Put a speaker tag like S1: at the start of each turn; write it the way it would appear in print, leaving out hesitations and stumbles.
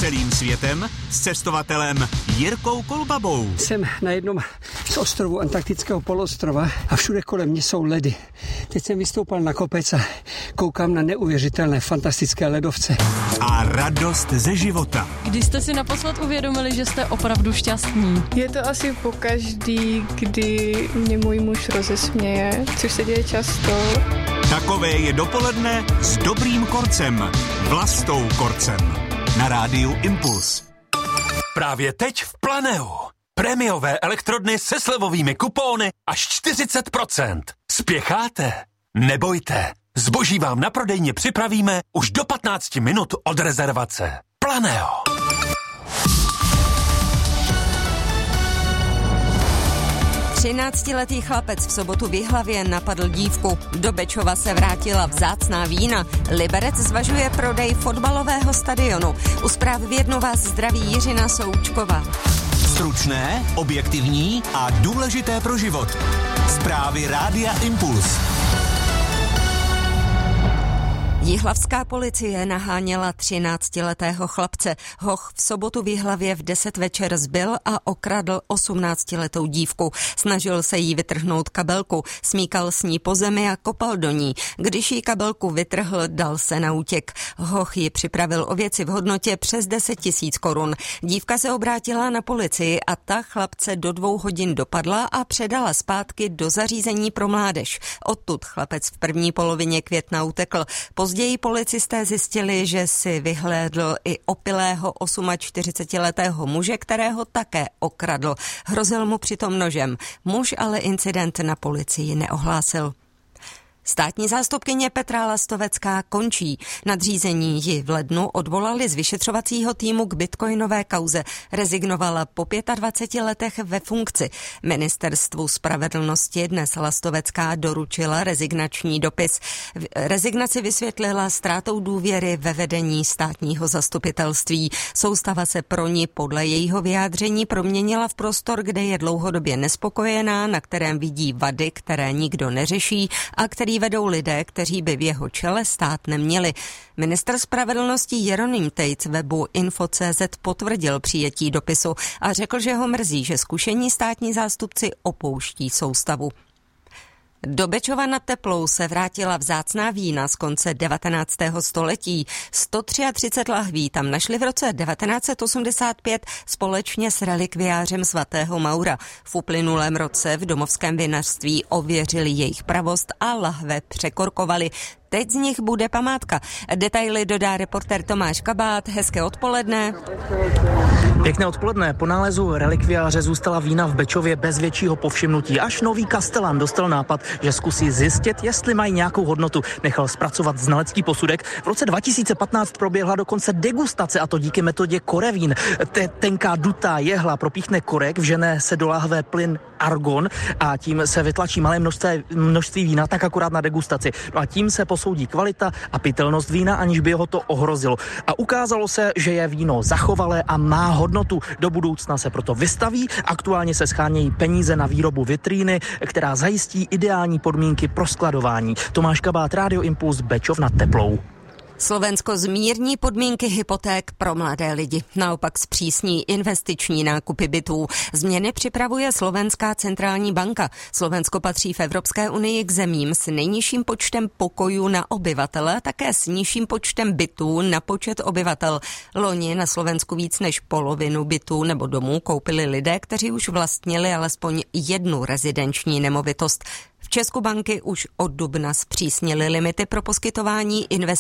S1: celým světem s cestovatelem Jirkou Kolbabou.
S2: Jsem na jednom z ostrovů Antarktického poloostrova a všude kolem mě jsou ledy. Teď jsem vystoupal na kopec a koukám na neuvěřitelné fantastické ledovce.
S1: A radost ze života.
S3: Kdy jste si naposled uvědomili, že jste opravdu šťastní?
S4: Je to asi pokaždý, kdy mě můj muž rozesměje, což se děje často.
S1: Takové je dopoledne s Dobrým Korcem, Vlastou Korcem. Na rádiu Impuls.
S5: Právě teď v Planeu. Prémiové elektrodny se slevovými kupóny až 40%. Spěcháte? Nebojte. Zboží vám na prodejně připravíme už do 15 minut od rezervace. Planeo.
S6: Třináctiletý chlapec v sobotu v Jihlavě napadl dívku. Do Bečova se vrátila vzácná vína. Liberec zvažuje prodej fotbalového stadionu. U Zpráv v jednu vás zdraví Jiřina Součková.
S1: Stručné, objektivní a důležité pro život. Zprávy Rádia Impuls.
S6: Jihlavská policie naháněla 13letého chlapce. Hoch v sobotu v Jihlavě v 10 večer zbil a okradl 18letou dívku. Snažil se jí vytrhnout kabelku, smíkal s ní po zemi a kopal do ní. Když jí kabelku vytrhl, dal se na útěk. Hoch ji připravil o věci v hodnotě přes 10 000 korun. Dívka se obrátila na policii a ta chlapce do 2 hodin dopadla a předala zpátky do zařízení pro mládež. Odtud chlapec v první polovině května utekl. Později policisté zjistili, že si vyhlédl i opilého 48letého muže, kterého také okradl. Hrozil mu přitom nožem. Muž ale incident na policii neohlásil. Státní zástupkyně Petra Lastovecká končí. Nadřízení ji v lednu odvolali z vyšetřovacího týmu k bitcoinové kauze. Rezignovala po 25 letech ve funkci. Ministerstvu spravedlnosti dnes Lastovecká doručila rezignační dopis. Rezignaci vysvětlila ztrátou důvěry ve vedení státního zastupitelství. Soustava se pro ní podle jejího vyjádření proměnila v prostor, kde je dlouhodobě nespokojená, na kterém vidí vady, které nikdo neřeší a který vedou lidé, kteří by v jeho čele stát neměli. Ministr spravedlnosti Jeroným Tejc webu info.cz potvrdil přijetí dopisu a řekl, že ho mrzí, že zkušení státní zástupci opouští soustavu. Do Bečova nad Teplou se vrátila vzácná vína z konce 19. století. 133 lahví tam našli v roce 1985 společně s relikviářem svatého Maura. V uplynulém roce v domovském vinařství ověřili jejich pravost a lahve překorkovali. Teď z nich bude památka. Detaily dodá reportér Tomáš Kabát. Hezké odpoledne.
S7: Pěkné odpoledne. Po nálezu relikviáře zůstala vína v Bečově bez většího povšimnutí. Až nový kastelán dostal nápad, že zkusí zjistit, jestli mají nějakou hodnotu. Nechal zpracovat znalecký posudek. V roce 2015 proběhla dokonce degustace, a to díky metodě korevín. Tenká dutá jehla propíchne korek, vžene se do láhve plyn argon a tím se vytlačí malé množství vína, tak akorát na degustaci. No a tím se posoudí kvalita a pitelnost vína, aniž by ho to ohrozilo. A ukázalo se, že je víno zachovalé a má hodnotu. Do budoucna se proto vystaví. Aktuálně se schánějí peníze na výrobu vitríny, která zajistí ideální podmínky pro skladování. Tomáš Kabát, Rádio Impuls, Bečov nad Teplou.
S6: Slovensko zmírní podmínky hypoték pro mladé lidi. Naopak zpřísní investiční nákupy bytů. Změny připravuje Slovenská centrální banka. Slovensko patří v Evropské unii k zemím s nejnižším počtem pokojů na obyvatele a také s nižším počtem bytů na počet obyvatel. Loni na Slovensku víc než polovinu bytů nebo domů koupili lidé, kteří už vlastnili alespoň jednu rezidenční nemovitost. V Česku banky už od dubna zpřísnily limity pro poskytování investiční